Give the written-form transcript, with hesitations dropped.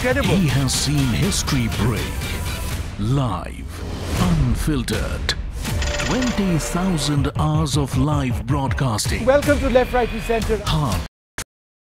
incredible. He has seen history break. Live, unfiltered. 20,000 hours of live broadcasting. Welcome to Left, Right and Centre. Heart